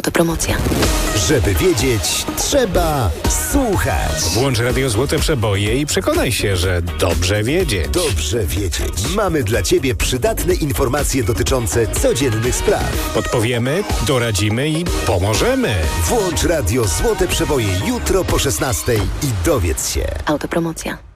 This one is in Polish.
Autopromocja. Żeby wiedzieć, trzeba słuchać. Włącz Radio Złote Przeboje i przekonaj się, że dobrze wiedzieć. Dobrze wiedzieć. Mamy dla Ciebie przydatne informacje dotyczące codziennych spraw. Podpowiemy, doradzimy i pomożemy. Włącz Radio Złote Przeboje jutro po 16:00 i dowiedz się. Autopromocja.